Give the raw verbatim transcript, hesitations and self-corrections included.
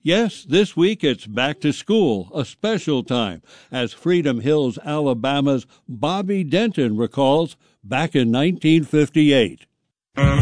Yes, this week it's back to school, a special time, as Freedom Hills, Alabama's Bobby Denton recalls back in nineteen fifty-eight.